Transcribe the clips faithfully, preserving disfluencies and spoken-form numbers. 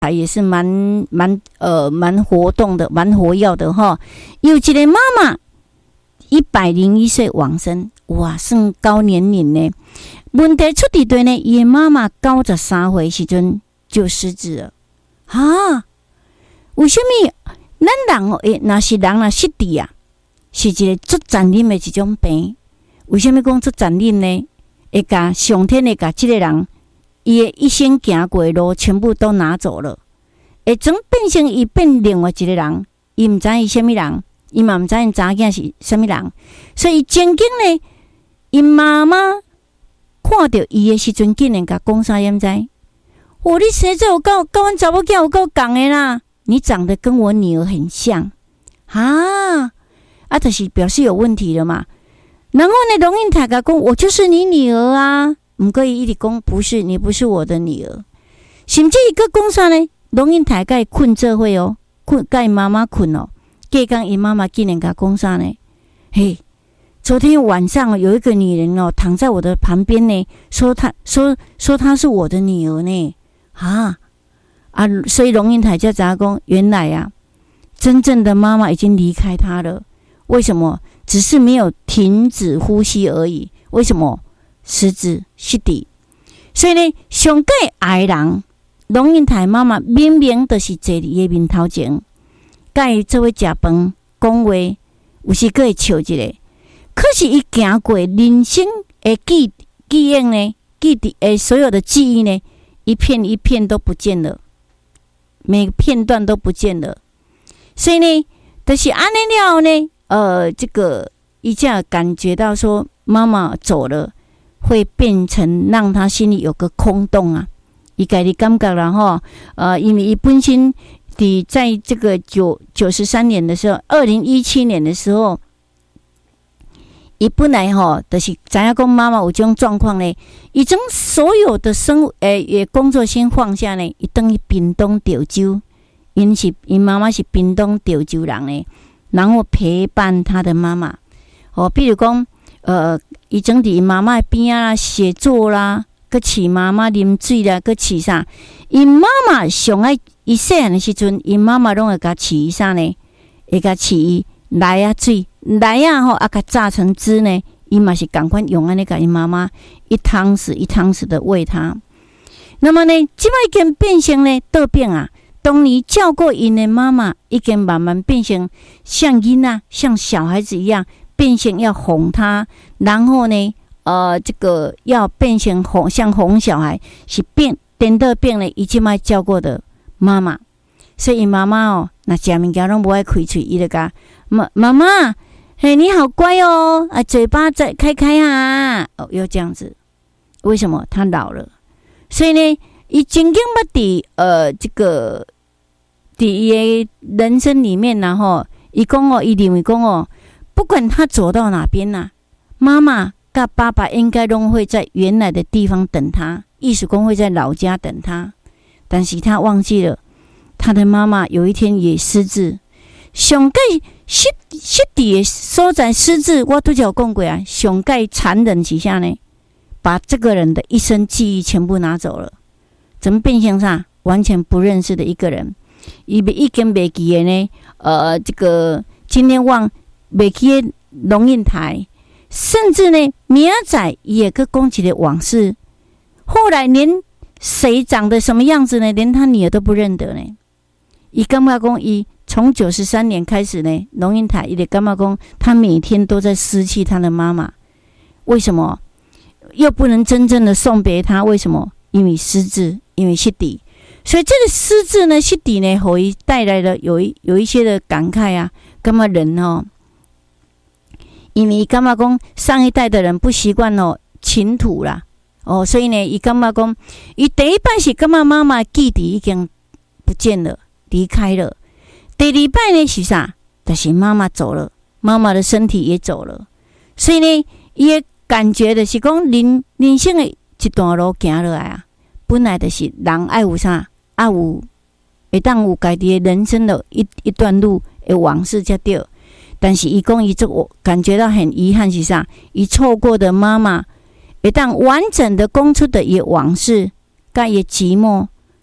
也是蛮蛮呃蛮活动的，蛮活跃的哈。有一个妈妈一百零一岁往生，哇，算高年龄呢。问题出伫对呢，伊的妈妈九十三岁时阵就失智了。啊，为什么咱人哦？诶，若是人若失智啊，是一个足残忍的一种病。为什么讲足残忍呢？会甲上天会甲这个人，伊的一生行过的路全部都拿走了，会总变成伊变另外一个人，伊毋知伊什么人，伊嘛毋知因查囝是什么人，所以曾经呢，因妈妈看到伊的时阵，竟然甲讲啥样知？哦，你生做有够，跟阮查某囝有够共的啦！你长得跟我女儿很像，啊啊，就是表示有问题了嘛。然后呢，龙应台甲讲，我就是你女儿啊，毋过伊一直讲不是，你不是我的女儿。甚至伊个讲啥呢？龙应台甲伊困做伙哦，困甲伊妈妈困哦，隔讲伊妈妈竟然甲讲啥呢？嘿。昨天晚上有一个女人哦，躺在我的旁边呢，说她说说她是我的女儿呢，啊啊！所以龙应台叫杂工，原来呀、啊，真正的妈妈已经离开她了。为什么？只是没有停止呼吸而已。为什么？失智失智。所以呢，上界爱人，龙应台妈妈明明就是坐伫伊面头前，甲伊做伙食饭讲话，有时佫会笑一下。可是，伊行过人生的记记忆呢，记忆诶，所有的记忆呢，一片一片都不见了，每个片段都不见了。所以呢，就是安尼了后呢，呃，这个伊才感觉到说，妈妈走了，会变成让他心里有个空洞啊。伊家己感觉啦吼，呃，因为伊本身伫在这个九九十三年的时候，二零一七年的时候。伊本来吼，就是知影讲妈妈有这种状况呢，伊将所有的生诶也工作先放下呢，伊等于屏东潮州，因是因妈妈是屏东潮州人呢，然后陪伴他的妈妈，哦，比如讲，呃，伊整伫妈妈边啊写作啦，佮饲妈妈啉水啦，佮饲啥，因妈妈上爱伊细汉的时阵，因妈妈拢会甲饲伊啥呢？会甲饲伊奶啊水。来啊吼，啊，甲榨成汁呢，伊嘛是赶快用安尼甲伊妈妈一汤匙一汤匙的喂他。那么呢，即摆已经变成呢倒变啊，当你叫过因的妈妈，已经慢慢变成像囡仔、像小孩子一样，变成要哄他，然后呢，呃，这个要变成哄，像哄小孩，是变颠倒变了，伊即摆叫过的妈妈。所以妈妈哦，那食物件拢无爱开喙，伊就讲妈妈妈。嘿，你好乖哦！啊，嘴巴再开开啊！哦，又这样子，为什么？他老了，所以呢，伊真经捌伫呃这个伫伊的人生里面然后伊讲哦，伊认为讲哦，不管他走到哪边呐、啊，妈妈跟爸爸应该都会在原来的地方等他，意思讲会在老家等他，但是他忘记了，他的妈妈有一天也失智。上界失失智的所在失智，我拄则有讲过啊。上界残忍是啥呢？把这个人的一生记忆全部拿走了，怎么变成啥？完全不认识的一个人，伊已经袂记的呢。呃，这个今天忘袂记的龙应台，甚至呢，明仔也去讲一个往事。后来连谁长得什么样子呢？连他女儿都不认得呢。伊感觉讲伊。从九十三年开始呢，龙应台伊的干妈公，他每天都在失去他的妈妈。为什么？又不能真正的送别他？为什么？因为失智，因为失智。所以这个失智呢，失智呢，给伊带来了有一有一些的感慨啊。干嘛人哦？因为干妈公上一代的人不习惯哦倾吐啦，哦，所以呢，伊干妈公，伊第一摆是干妈妈妈记忆已经不见了，离开了。第二摆呢是啥？就是妈妈走了，妈妈的身体也走了，所以呢，伊的感觉就是讲人人生的一段路行落来啊，本来就是人爱有啥，爱有会当有家己的人生的一一段路的往事才对。但是伊讲伊这感觉到很遗憾是啥？伊错过的妈妈会当完整的讲出的伊往事，甲伊寂寞，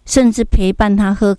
甚至陪伴他喝